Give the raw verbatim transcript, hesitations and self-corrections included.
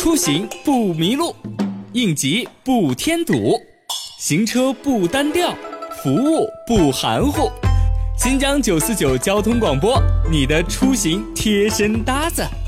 出行不迷路，应急不添堵，行车不单调，服务不含糊。新疆九四九交通广播，你的出行贴身搭子。